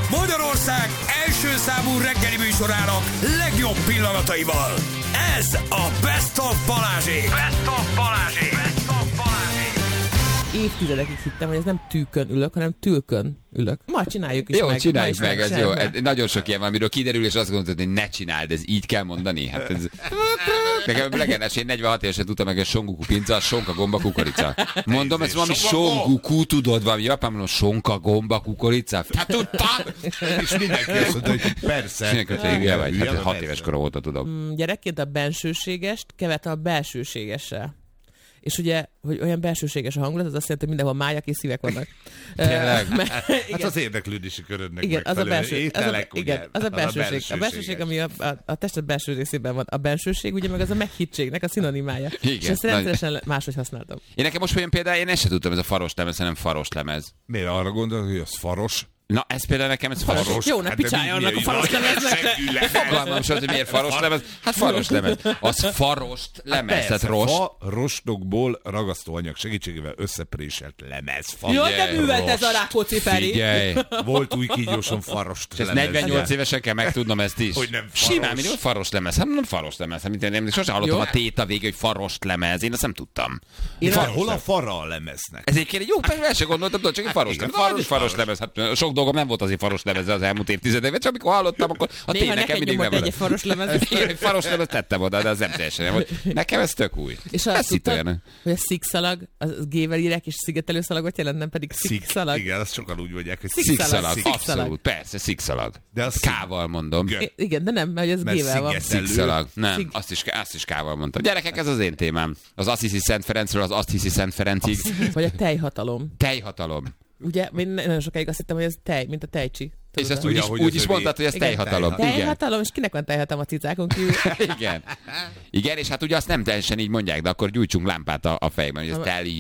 Magyarország első számú reggeli műsorának legjobb pillanataival. Ez a Best of Balázsék. Best of Balázsék. Best of Balázsék. Évtizedekig hittem, hogy ez nem tűkön ülök, hanem tülkön ülök. Ma csináljuk is jó, meg. Csináljuk meg, ez jó. Nagyon sok ilyen van, amiről kiderül, és azt gondolod, hogy ne csináld, ez így kell mondani. Hát ez... Nekem legendás, én 46 évesen tudtam meg, hogy songuku pinca, a sonka gomba kukorica. Mondom, ez valami songuku, tudod, valami japán mondom, sonka gomba kukorica. Hát tudtam! És mindenki azt mondta, hogy persze. Igen, vagy, hát 6 éves korom óta tudom. Gyerekként a bensőségest keverte a belsőségessel. És ugye, hogy olyan belsőséges a hangulat, az azt jelenti, hogy mindenhol májak és szívek vannak. Tényleg? Hát az érdeklődési körödnek igen, az a belső, ételek, igen, az a belsőség. A belsőség, ami a tested belső részében van. A bensőség, ugye meg az a meghitségnek a szinonimája. Igen, és ezt rendszeresen máshogy használtam. Én nekem most olyan például, én ezt sem tudtam, ez a faros lemez, hanem faros lemez. Miért arra gondolod, hogy az faros? Na, ez például nekem, ez faros. Jó, ne picsállj annak a faros lemeznek. Fogalmam sem, hogy miért faros lemez. Hát faros lemez. Az farost lemez, tehát rost. Farostokból ragasztóanyag segítségével összepréselt lemez. Jó, de művelt ez a Rákóczi Feri. Figyelj. Volt új kígyóson farost És ezt lemez. 48 évesen kell megtudnom ezt is. Hogy nem faros. Simán, mindig faros lemez. Hát nem faros lemez. Hát én sosem hallottam a téta vége, hogy farost lemez. Én azt nem tudtam. Hol a fara a lemeznek? Ez egy jó, persze el sem gondoltam, tudod, csak egy faros lemez. Faros lemez. Hát sok dolgom nem volt azért faros lemezre az elmúlt évtizedekben, csak amikor hallottam, akkor a néha nekem mindig nem egy faros lemez. Egy faros lemez tettem oda, de az nem teljesen nem. Nekem ez tök új. És azt tudtad, hogy a szikszalag, az G-vel írják, és szigetelő szalagot jelent, nem pedig szikszalag. Igen, azt sokan úgy mondják, hogy szikszalag. Abszolút, persze, szikszalag. De az K-val mondom. Igen, de nem, mert ez G-vel van. Szikszalag. Nem, azt is K-val mondtam. Gyerekek, ez az én témám. Az Azt hiszi Szent Ferencről az Azt hiszi Szent Ferencig. Vagy a tejhatalom. Tejhatalom. Ugye, én nagyon sokáig azt hittem, hogy ez tej, mint a tejcsi. És ezt úgy is mondtad, hogy ez tejhatalom. Tejhatalom, és kinek van tejhatalom a cicákon kívül? Igen. Igen, és hát ugye azt nem teljesen így mondják, de akkor gyújtsunk lámpát a fejben, hogy ez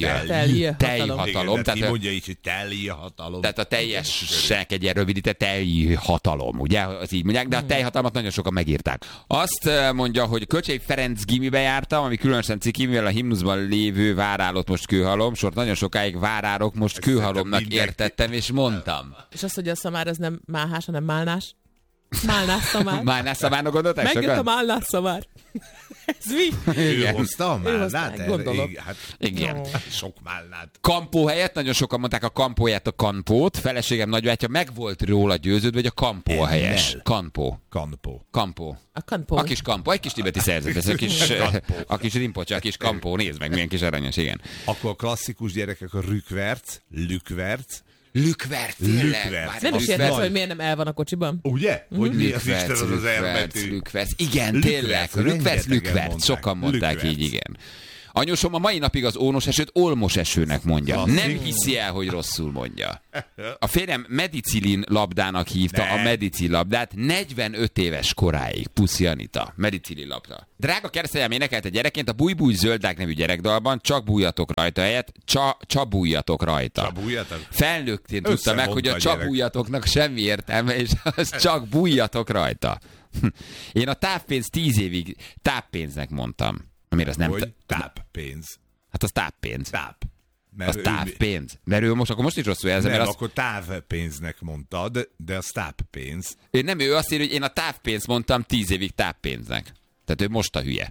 tejhatalom. Tehát mondja így, hogy tejhatalom. Tehát a teljesnek egy ilyen rövidített tejhatalom, ugye? Az így mondják, de a tejhatalmat nagyon sokan megírták. Azt mondja, hogy Kölcsei Ferenc gimibe jártam, ami különösen ciki, mivel a himnuszban lévő várálott most kőhalom, sort nagyon sokáig várárok, most kőhalomnak értettem, és mondtam. És azt, hogy a szamár az nem máhás, hanem málnás. Málnás szamár. Málnás szamárnak gondolták? Megjött a málnás szamár. Ez mi? Ő hozta a málnát? Gondolom. Igen. Sok málnát. Kampó helyett, nagyon sokan mondták a kampóját, a kampót. Feleségem nagybátyja meg volt róla győződve, hogy a kampó a helyes. Kampó. A kampó. A kis kampó, egy kis tibeti szerzet, ez a kis rimpocsa, a kis kampó, nézd meg, milyen kis aranyos, igen. Akkor a klasszikus gyerekek a rükverc, lükverc. Lükverc, tényleg. Nem is értem, hogy miért nem el van a kocsiban. Ugye? Hogy mi az Isten az elbetű? Lükverc. Igen, tényleg. Lükverc. Sokan mondták így, igen. Anyósom a mai napig az ónos esőt olmos esőnek mondja. Nem hiszi el, hogy rosszul mondja. A férjem medicilin labdának hívta a medicil labdát 45 éves koráig. Puszi Anita. Medicilin labda. Drága keresztanyám énekelte gyerekként a Búj-búj zöldák nevű gyerekdalban, csak bújjatok rajta helyett, csabújjatok rajta. Csabújjatok? Felnőttén tudta meg, hogy a csabújjatoknak semmi értelme, és az csak bújjatok rajta. Én a távpénz 10 évig táppénznek mondtam. Amire az nem... Hogy táppénz. Hát az táppénz. Az távpénz. Mert ő most, akkor most is rosszul jelzem. Nem, mert akkor távpénznek mondtad, de az táppénz. Ő azt írja, hogy én a távpénzt mondtam 10 évig táppénznek. Tehát ő most a hülye.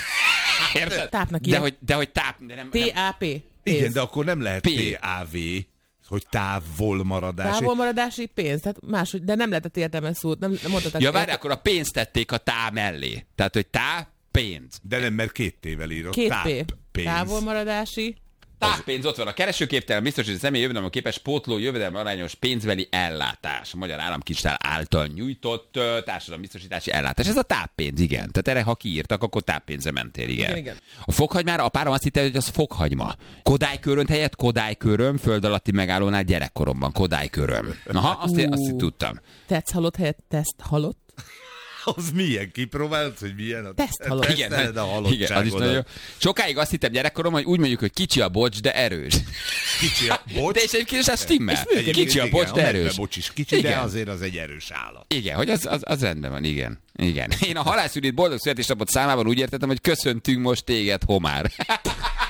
Érted? Tápnak de hogy táp... T-A-P. Igen, de akkor nem lehet T-A-V, hogy távolmaradási. Távolmaradási pénz, tehát máshogy, de nem lehetett értelmes szót. Nem mondhatták. Ja, várj, akkor a pénzt tették a tá mellé. Tehát, hogy pénz. De nem, mert 2 T-vel írott. 2 P. Távolmaradási. Táppénz ott van. A keresőképtelen biztosított személy jövedelem képes pótló jövedelem arányos pénzbeli ellátás. A Magyar Államkincstár által nyújtott társadalombiztosítási ellátás. Ez a táppénz, igen. Tehát erre, ha kiírtak, akkor táppénzre mentél, igen. A fokhagymára a párom azt hitte, hogy az fokhagyma. Kodálykörönt helyett Kodályköröm, föld alatti megállónál gyerekkoromban. Kodályköröm. Aha, azt így tudtam. Tetsz halott helyett teszt halott. Az milyen? Kipróbálod, hogy milyen? Teszthalott. Igen, az is nagyon jó. Sokáig azt hittem gyerekkorom, hogy úgy mondjuk, hogy kicsi a bocs, de erős. Kicsi a bocs? De és egyébként is ez stimmel. Kicsi a bocs, de erős. A bocs is kicsi, de azért az egy erős állat. Igen, hogy az rendben van, igen. Én a halászülit boldog születésnapot számában úgy értettem, hogy köszöntünk most téged, homár.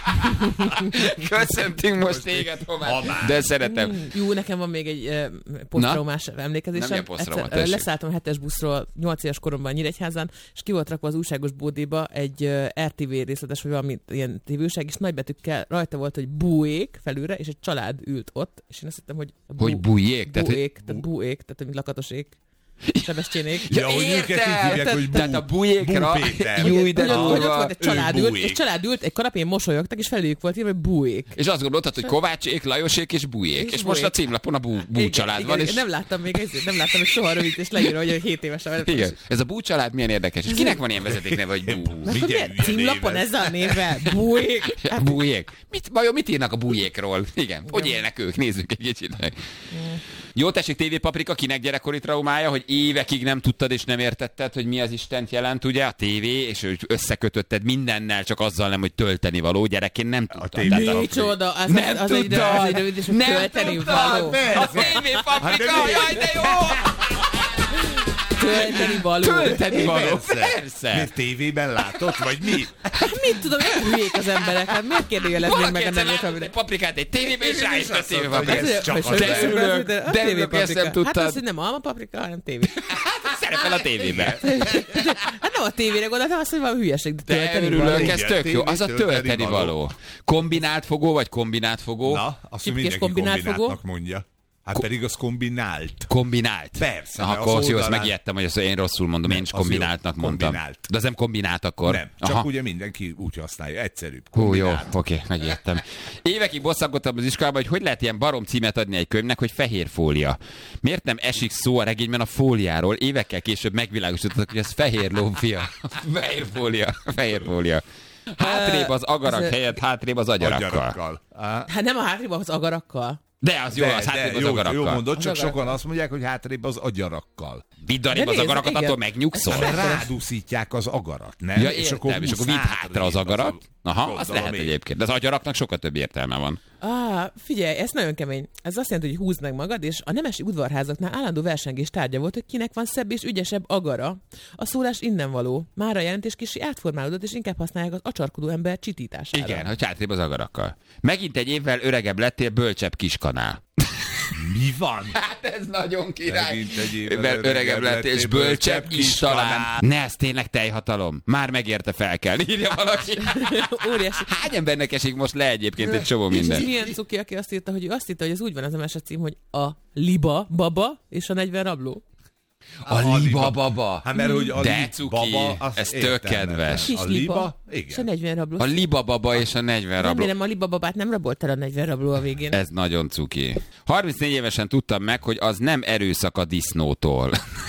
Köszöntünk most téged, Homár. De szeretem. Jó, nekem van még egy posztraumás emlékezésem. Nem posztrauma, tessék. Leszálltam a 7-es buszról 8 éves koromban Nyíregyházán, és ki volt rakva az újságos bódéba egy RTV részletes, vagy valami ilyen tévőság, és nagybetűkkel rajta volt, hogy búék felülre, és egy család ült ott, és én azt hittem, hogy Hogy bújék? Búék, tehát mint lakatosék. Sebestyénék. Ja, hogy őket így hívják, hogy tehát a bújékra... Bú Péter. Júj, de Hogy ott volt egy család ült, búék. és család ült, egy kanapén mosolyogtak, és felőjük volt írva, hogy búék. És azt gondoltad, hogy Kovácsék, Lajosék és Bújék. És most a címlapon a Bú család van. És... Nem láttam még soha rövid, és leírva, hogy 7 évesen. Igen. Ez a Bú család milyen érdekes. És kinek van ilyen vezetékneve, hogy Bú? Címlapon ezzel a névvel? Bújék. Bújék. Vajon mit írnak a bújékról? Igen. Hogy élnek ők? Nézzük egy kicsit meg. Jó, tessék, TV Paprika, kinek gyerekkori traumája, hogy évekig nem tudtad és nem értetted, hogy mi az Istent jelent, ugye, a tévé, és hogy összekötötted mindennel, csak azzal nem, hogy tölteni való. Gyerekként nem tudtad. Micsoda, az Nem egy rövid, és tölteni való. A TV Paprika, jaj, de jó! Tölteni való. Persze. Miért tévében látott, vagy mi? Mit tudom, olyan hülyék az emberek, hát miért kérdőjeleznék meg a nevét? Egy paprikát egy tévében, és rájött a TV hogy ez Paprika. csak De örülök, ezt nem Hát tudtad. az, hogy nem alma paprika, hanem tévé. Szerepel a tévében. Hát nem a tévére gondoltam, azt, hogy valami hülyeség, de De tölteni örülök, való. ez tök jó. Az a tölteni való. Kombinált fogó, vagy kombinált fogó? Na, azt Csipkés mindenki kombinált kombináltnak mondja. Hát pedig az kombinált. Kombinált. Persze, Aha, mert akkor az jó, azt oldalán- megijedtem, hogy azt én rosszul mondom, én is Nem, az kombináltnak jó. mondtam. Kombinált. De az nem kombinált akkor? Nem, csak Aha. ugye mindenki úgy használja, egyszerűbb. Hú, jó, Kombinált. oké, megijedtem. Évekig bosszankodtam az iskolában, hogy lehet ilyen barom címet adni egy könyvnek, hogy fehér fólia. Miért nem esik szó a regényben a fóliáról? Évekkel később megvilágosítottak, hogy ez fehér lófia. Fehér fólia. Hátrébb az agarak helyett, hátrébb az agyarakkal. Agyarakkal. Hát nem a hátrébb az agarakkal. De az jó, az hátrébb az jó agarakkal. mondod, csak Az sokan agarakkal. azt mondják, hogy hátrébb az agyarakkal. Vidd arrébb De az nézd, agarakat, igen. attól megnyugszol. Mert rádúszítják az agarat, nem? Ja, értem, és akkor vidd hátra az agarat. Aha, az lehet én. egyébként. De az agyaraknak sokkal több értelme van. Figyelj, ez nagyon kemény. Ez azt jelenti, hogy húzd meg magad, és a nemesi udvarházaknál állandó versengés tárgya volt, hogy kinek van szebb és ügyesebb agara. A szólás innen való. Már a jelentés kicsi átformálódott, és inkább használják az acsarkodó ember csitítására. Igen, hogy hátrébb az agarakkal. Megint egy évvel öregebb lettél, bölcsebb kiskanál. Mi van? Hát ez nagyon király. Megint egy évvel Öregebb lettél, és bölcsebb is talán. Ne, ez tényleg teljhatalom. Már megérte, fel kell. Írja valaki. Óriási. Hány embernek esik most le egyébként egy csomó És minden? ez milyen cuki, aki azt írta, hogy ő azt hitte, hogy ez úgy van az MS cím, hogy a liba baba és a 40 rabló. A liba baba. Hát mert hogy a De cuki, baba, azt ez tök értelmetlen. kedves. Kis A liba, liba, és a igen. 40 rabló. A liba baba és a 40 rabló. Remélem a liba babát nem rabolt el a 40 rabló a végén. Ez nagyon cuki. 34 évesen tudtam meg, hogy az nem erőszak a disznótól.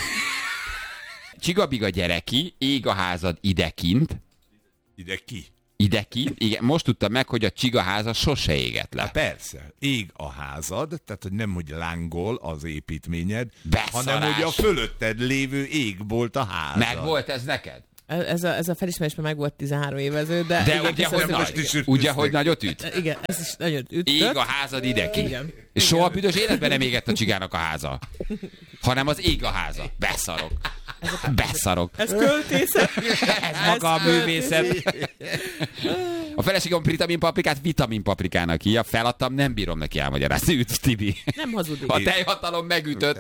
Csigabiga gyereki, ég a házad idekint. Ide ki? Idekint, igen, most tudtam meg, hogy a csigaháza sose égett le. Hát persze, ég a házad, tehát hogy nem, hogy lángol az építményed, Beszarás. hanem hogy a fölötted lévő égbolt a házad. Meg volt ez neked? Ez a felismerés már meg volt 13 évező, de... De igen, ugye, hogy köszönöm, nagy. is Ugye, hogy nagyot üt? Igen, ez is nagyon ütött. Ég a házad idekint. Igen. És soha büdös életben nem égett a csigának a háza. Hanem az ég a háza. Beszarok. Beszarok. Ez költészet. Ez maga a művészet. A feleségem vitaminpaprikát vitaminpaprikának hívja. Feladtam, nem bírom neki elmagyarázni. Üt, Tibi. Nem hazudik. A teljhatalom megütött.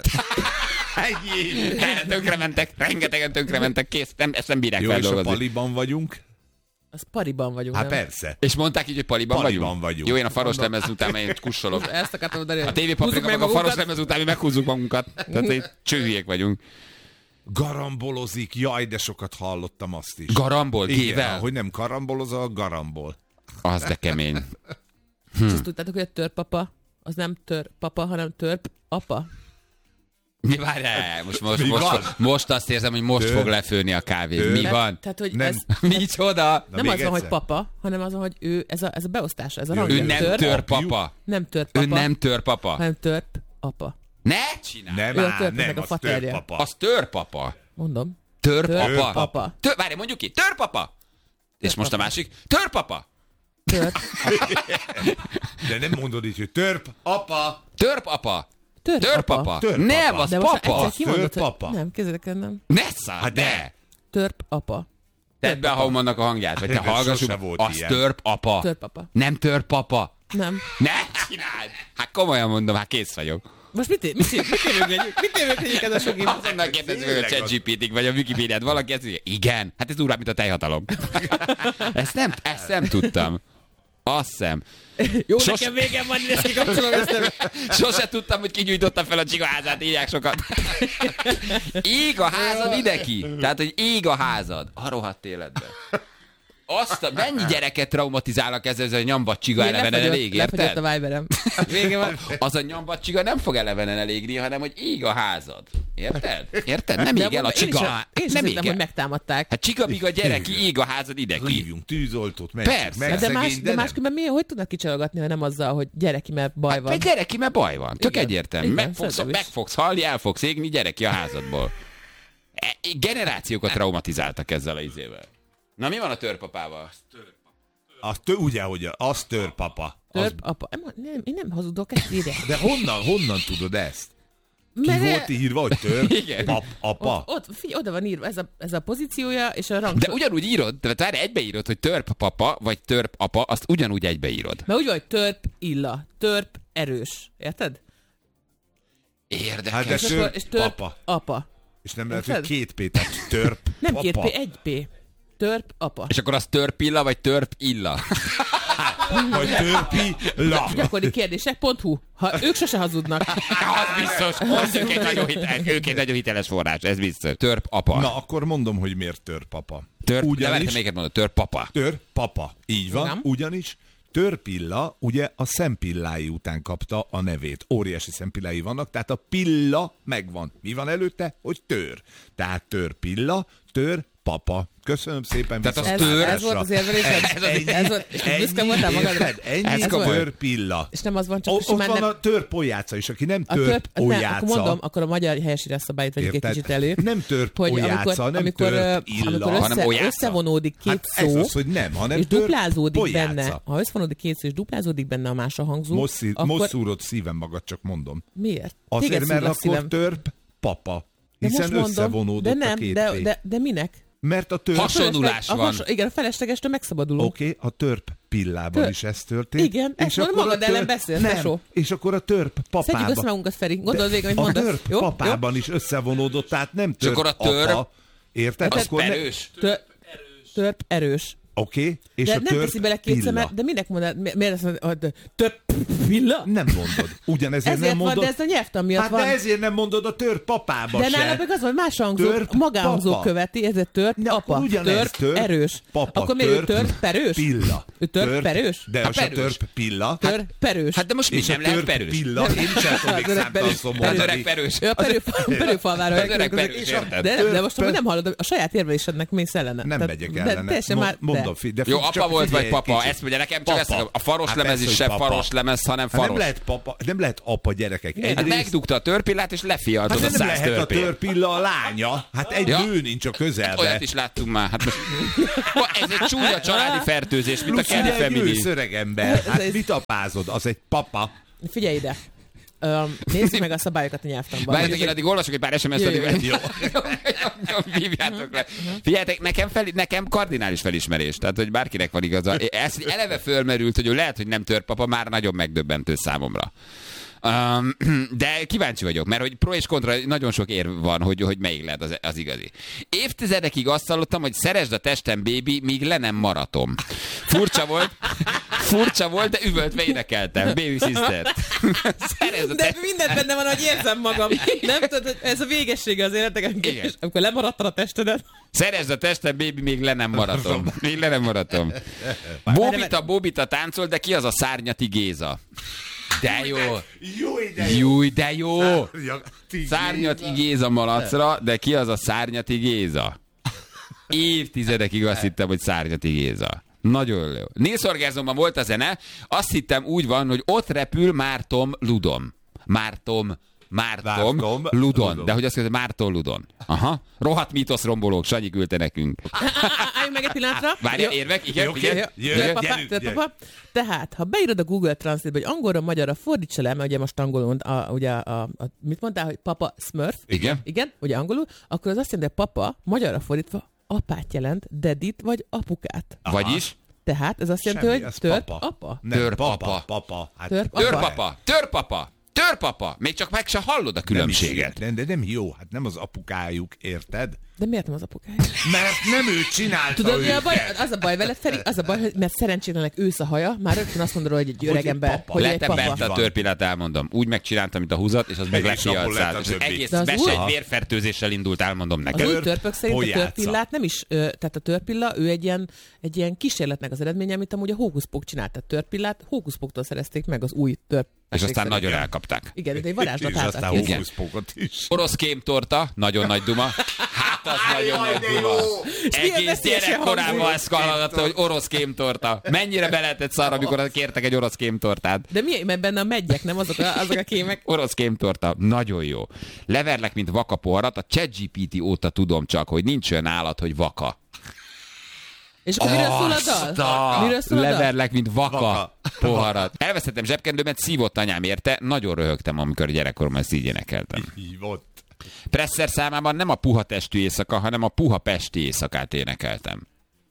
Tönkrementek, rengetegen tönkrementek, kész, ezt nem bírják Jó, és a feldolgozni. paliban vagyunk? Az pariban vagyunk. Hát nem? persze. És mondták így, hogy paliban Paliban vagyunk. Jó, én a faros lemez után én kussolok. Ezt akartam mondani. A TV Paprika meg a faros lemez után mi meghúzzuk magunkat. Tehát így csőhülyék vagyunk. Garambolozik, jaj, de sokat hallottam azt is. Garambol, Igen, gével? hogy nem karambolozol, garambol. Az de kemény. És azt tudtátok, hogy a törpapa, az nem törpapa, hanem törp apa. Mi várjál? Mi van? Most azt érzem, hogy most fog lefőni a kávé. Mi van? Tehát, hogy Nem. ez Micsoda? nem még az van, hogy egyszer. papa, hanem az van, hogy ő, ez a beosztása, ez a Ő rang. Ő nem törpapa. Nem törpapa. Ő nem törpapa. hanem törp apa. Ne csinálj! Nem, Ő a áll, törpnek nem, a az faterja. törpapa. Az törpapa. Mondom. Törpapa. Törpapa. Várj, mondjuk ki. Törpapa. És most a másik. Törpapa. Törp. De nem mondod így, hogy törp, apa. Törpapa. Törpapa. Törpapa. Nem, az De most papa. egyszer kimondod, Törpapa. hogy... Nem, kezdek el nem. Ne száll, de. Törp apa. Tedd be a Haumannak a hangját, vagy te Igen, hallgassuk. sose volt Az ilyen. törpapa. Törpapa. Nem törpapa. Nem. Ne csináld! Hát komolyan mondom, hát kész vagyok. Most mit érvényeljük ez a sok info? Azonnal kérdezzük meg a ChatGPT-t, vagy a Wikipédiát. Valaki ezt mondja, igen, hát ez durvább, mint a tejhatalom. Ezt nem tudtam. Azt hiszem. Jó, nekem végem van, ezt kikapcsolom ezt. Sose tudtam, hogy kigyújtotta fel a csigaházát, írják sokat. Ég a házad ide ki. Tehát, hogy ég a házad. A rohadt életben. Mennyi gyereket traumatizálnak ezzel, hogy a nyambat csiga elevenen elég, Lefagyott érted? a Viberem. Vége van. Az a nyambat csiga nem fog elevenen elégni, hanem, hogy ég a házad. Érted? Érted? Nem ég el a csiga. Én is Nem hiszem, ég hogy el. megtámadták. Hát csiga-biga gyereki, ég a házad ide ki. Hívjunk tűzoltót, menjünk Persze. meg, De szegény, de másképpen hogy tudnak kicsalogatni, ha nem azzal, hogy gyereki, mert baj van? Egy gyereki, mert baj van. Tök Igen. egyértelmű. Igen, Meg szerintem fogsz halni, el fogsz égni, gyereki a házadból. Generációkat traumatizáltak ezzel a izével. Na mi van a törpapával? Ugye, hogy az törpapa. Törpapa. Nem, én nem hazudok, ezt írják. De honnan tudod ezt? Ki Mert- volt írva, hogy Igen. apa? Figyelj, oda van írva ez a pozíciója, és a rang. De ugyanúgy írod, tehát várj, egybeírod, hogy törpapa vagy törpapa, azt ugyanúgy egybeírod. Mert úgy van, hogy törp illa, törp erős. Érted? Érdekes. Hát de És akkor- és törp papa. apa. És nem lehet, hogy Érted? 2 P, tehát törp Nem papa. 2P, 1P. Törp apa. És akkor az törpilla vagy törpilla? Vagy törpi la. Gyakori kérdések.hu. Ha ők sose hazudnak. Az biztos. Ők egy nagyon hiteles forrás, ez biztos. Törpapa. Na, akkor mondom, hogy miért törpapa. De várj, Ugyanis melyiket mondod? Törpapa. törpapa. Így van, Igen. ugyanis törpilla ugye a szempillái után kapta a nevét. Óriási szempillái vannak, tehát a pilla megvan. Mi van előtte? Hogy tör. Tehát törpilla, törpapa. Köszönöm szépen. Tehát az viszontlátásra. Ez volt az érvelésed? Ez volt, és büszke voltál magadra? Ennyi Ez komoly. törpilla. És nem az van, csak Ott simán van nem... a törpolyáca is, aki nem A törp, nem, törpolyáca. akkor mondom, akkor a magyar helyesírás szabályt vegyük egy Érted? kicsit elő. Nem törpolyáca, nem törpilla. hanem olyáca. összevonódik két Hát szó, ez az, hogy nem, hanem és duplázódik törpolyáca. benne, ha összevonódik két szó, és duplázódik benne a más a hangzó, Most akkor szúrod szívem magad, csak mondom. miért? Azért, Téged mert szúrlak akkor szívem. törp papa. De Hiszen most mondom, összevonódott de a nem, két P. de minek? Mert a törp... Hasonlulás van. Igen, a feleslegestől megszabadulunk. Oké, a törp pillában is ez történt. Igen, ezt mondom, akkor a magad ellen beszélsz, nem, tesó. és akkor a törp Szedjük össze papában. magunkat, Feri. Gondold végig, amit A mondasz. törp Jó? papában is összevonódott, tehát nem És törp akkor a törp- apa. Érted? Az Akkor perős. Törp erős. Oké, és De a nem törp teszi bele kétszer, pilla. mert de minek mondod? Miért azt mondod, hogy törp pilla? Nem mondod. Ugyanezért Ezért nem van, mondod. de ez a nyelvtan miatt Hát van. de ezért nem mondod a törp papába De se. nála meg az van, más hangzó, Törp magánhangzó papa. követi, ezért törp Ne, apa. ugyanez, Törp erős. Papa, Akkor miért ő törp perős? Pilla. Ő törp perős? De az a perős. törp pilla. Törp perős. Hát de most mi És a nem lehet törp perős? pilla. Én sem tudom még Az öreg számtalan perős. szó Az mondani. öreg perős. Ő a perőfalvára. Az öreg perős, érted? De most amúgy nem hallod, a saját érvelésednek mész ellene. Nem Tehát- megyek de ellene. teljesen már- Mondom, de. de Jó, csak apa volt vagy figyelj egy papa, kicsit. ezt mondja nekem, csak Papa. ezt a faros Hát lemez persze, is hogy se papa. faros lemez, hanem Hát nem faros. lehet papa, nem lehet apa gyerekek. Hát Egyrészt, megdugta a törpillát, és lefialtod hát a nem 100 lehet a törpét. törpilla a lánya. Hát egy Ja. nő nincs a közelbe. Olyat is láttunk már. Hát most... Ez egy csúnya családi fertőzés, mint a Plusz Kelly ugye egy Family. ősz öreg ember. Hát Ez- mit apázod? Az egy papa. Figyelj ide. Nézzük meg a szabályokat a nyelvtanban. Várjátok, én addig olvasok egy pár SMS-t, Jó, addig jó. hívjátok le. Figyeljetek, nekem kardinális felismerés, tehát hogy bárkinek van igaza. Ez hogy eleve fölmerült, hogy ő lehet, hogy nem törpapa, már nagyon megdöbbentő számomra. De kíváncsi vagyok, mert hogy pro és kontra nagyon sok érv van, hogy melyik lehet az igazi. Évtizedekig azt hallottam, hogy szeresd a testem, baby, míg le nem maratom. Furcsa volt, de üvöltve énekeltem. Baby sister. Szeresd a De mindent benne van, hogy érzem magam. Nem tudod, hogy ez a végessége az életeken. Igen. És amikor lemaradtad a testedet. Szeresd a testem, baby, még le nem maratom. Még le nem maratom. Bóbita táncol, de ki az a Szárnyati Géza? De jó. Júj, de jó. Szárnyati Géza malacra, de ki az a Szárnyati Géza? Évtizedekig azt hittem, hogy Szárnyati Géza. Nagyon jó. Nélszorgázomban volt a zene, azt hittem úgy van, hogy ott repül Márton Ludon. Márton Ludon. De hogy azt mondja, Márton Ludon. Aha. Rohadt mítoszrombolók, Sanyi küldte nekünk. Álljunk meg egy pillanatra. Várjál, Jó. érvek? Igen, Oké. igen. Jöjjön. Gyerünk. Tehát, ha beírod a Google Translate-be, hogy angolra, magyarra fordítsa le, mert ugye most angolul, ugye mit mondtál, hogy papa Smurf? Igen. Igen, ugye angolul, akkor az azt jelenti, hogy papa, magyarra fordítva, apát jelent, dedit vagy apukát. Vagyis? Tehát ez azt jelenti, hogy tört apa? Törpapa. Papa. Hát Törpapa. Még csak meg se hallod a különbséget. De nem jó, hát nem az apukájuk, érted? De miért nem az apukája? Mert nem ő csinálta. Tudod, mi a baj? őket. Az a baj veled, Feri, az a baj, hogy mert szerencsétlenek ősz a haja, már rögtön azt mondod, hogy egy öreg ember, papa. hogy egy Lettem bent papa. a törpillát, elmondom. Úgy megcsináltam, mint a húzat, és az meg És abból lett a lepiacált. És többi. egész De az mese új- egy vérfertőzéssel indult, elmondom Az neked. új törpök szerint a Hogy játsza? törpillát nem is, tehát a törpilla, ő egy ilyen kísérletnek az eredménye, amit amúgy a hókuszpók csinált. Tehát törpillát hókuszpóktól szerezték meg az új törp. És aztán nagyon elkapták. Igen, de egy varázslat És aztán által. hókuszpókot is. Orosz kémtorta, nagyon nagy duma. Hát az nagyon nagy duma. milyen Egész veszélyesen gyerekkorában hangzik. ezt hallgatta, hogy orosz kémtorta. Mennyire be lehetett szarra, amikor kértek egy orosz kémtortát. De mi, mert benne a meggyek, nem azok a kémek? Orosz kémtorta, nagyon jó. Leverlek, mint vaka poharat, a ChatGPT óta tudom csak, hogy nincs olyan állat, hogy vaka. És akkor miről szól a dal? Miről szól a dal? Leverlek, mint vaka Vaka. poharat. Elvesztettem zsebkendőmet, szívott anyám érte, nagyon röhögtem, amikor gyerekkoromban ezt így énekeltem. Hívott. Presser számában nem a puha testű éjszaka, hanem a puha pesti éjszakát énekeltem.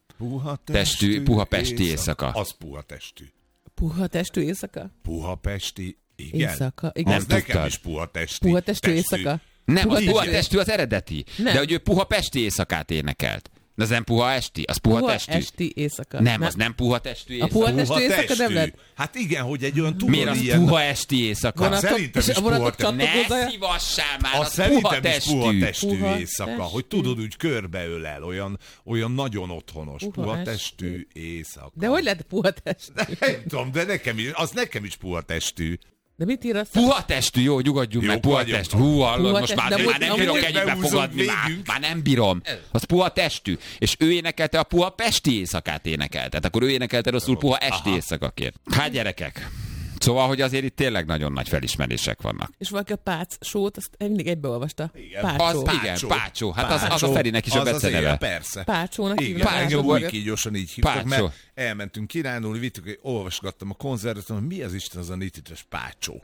Puha pesti éjszaka. Az puha testű. Puha testű éjszaka? Puha pesti, igen. Éjszaka, igen. Nem Az nekem tudtad. is puha testű. Puha testű éjszaka? Nem, az puha testű. testű az eredeti. Nem. De hogy ő puha pesti éjszakát énekelt. De az nem puha esti, az puha testű. esti éjszaka. Nem, az nem puha testű A éjszaka. puha testű éjszaka nem lehet? Hát igen, hogy egy olyan túl Miért az ilyen... puha esti éjszaka? Vonatok- Szerintem és is a vonatok puha testű. csatlakozója? Ne szívassál már, Az az puha szerintem is puha testű. testű Puha éjszaka, testű. hogy tudod, úgy körbeölel, olyan nagyon otthonos. Puha Puha testű. testű éjszaka. De hogy lehet puha testű? Nem tudom, de nekem is puha testű. De mit ír azt? Puha testű, jó, nyugodjunk Jók meg, puha vagyunk. testű. Hú, hallod, Puha most testű, már, de már nem amúgy- bírok amúgy ennyibe behúzod fogadni, végünk. már nem bírom. Az puha testű. És ő énekelte a puha pesti éjszakát énekelte. Tehát akkor ő énekelte rosszul puha esti éjszakakért. Hát gyerekek. Szóval, hogy azért itt tényleg nagyon nagy felismerések vannak. És valaki a Pác sót, azt mindig egybeolvasta. Igen. Pácsó. Az, igen, Pácsó. Hát az a Ferinek is a Az az beceneve. élet, persze. Pácsónak Igen, hívnak. engem Pácsó. úgy kígyosan így hívtak, Pácsó. mert elmentünk kirándulni, vittük, olvasgattam a konzervet, mondom, mi az Isten az a nitites Pácsó?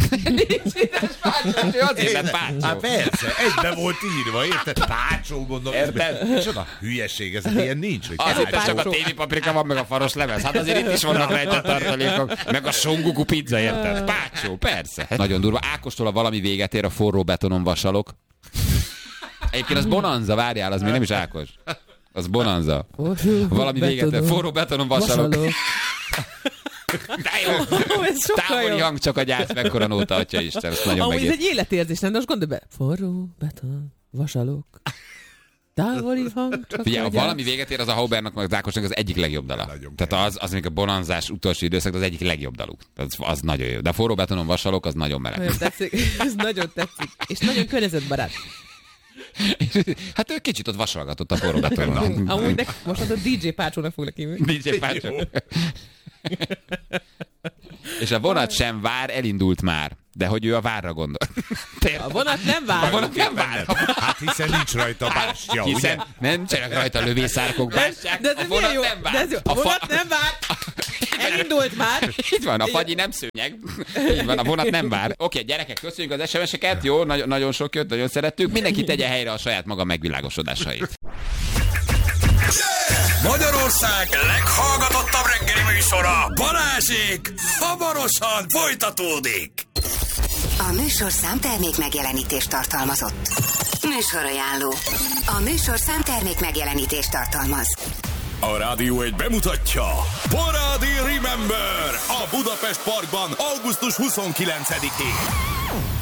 Ő azért lett Pácsó. Hát persze, egybe volt írva, érted? Pácsó, gondolom. Érted? Micsoda hülyeség, ez ilyen nincs, hogy Azért Pácsó. csak a tévépaprika van, meg a faros lemez. Hát azért itt is vannak rejtett tartalékok. Meg a songuku pizza, érted? Pácsó, persze. Nagyon durva. Ákostól a valami véget ér, a forró betonon vasalok. Egyébként az bonanza, várjál, az még nem is Ákos. Az bonanza. Valami véget ér, forró betonon vasalok. De jó. Ez sokkal Távoli jobb. hang csak a gyász, mekkora nóta, atya Isten, ezt nagyon Amúgy ez megért. egy életérzés, nem? De most gondolj be. Forró, beton, vasalok. Távoli hang, csak Figyelj, a ha gyász. valami véget ér, az a Haubernak, meg az Ákosnak az egyik legjobb dala. Nagyon Tehát az még a bonanzás utolsó időszak, az egyik legjobb daluk. Az nagyon jó. De a forró betonon vasalok, az nagyon meleg. Nagyon tetszik. Ez nagyon tetszik. És nagyon környezetbarát. Hát ő kicsit ott vasalgatott a forró betonon. Amúgy most a DJ Pácsónak foglak hívni. DJ Pácsó. És a vonat sem vár, elindult már. De hogy ő a várra gondol. A vonat nem vár. A vonat nem vár. Hát hiszen nincs rajta bástya, ugye? Hiszen nem csak rajta lövészárkok bástyák. De ez A milyen vonat jó? nem vár. De ez jó. A vonat nem vár. Elindult már. Itt van, a fagyi nem szőnyeg. Így van, a vonat nem vár. Oké, gyerekek, köszönjük az SMS-eket. Jó, nagyon sok jött, nagyon szerettük. Mindenki tegye helyre a saját maga megvilágosodásait. Magyarország leghallgatottabb reggeli műsora, Balázsék, hamarosan folytatódik. A műsorszám termék megjelenítést tartalmazott. Műsorajánló. A műsorszám termék megjelenítést tartalmaz. A Rádió egy bemutatja Parádi Remember a Budapest Parkban augusztus 29-én.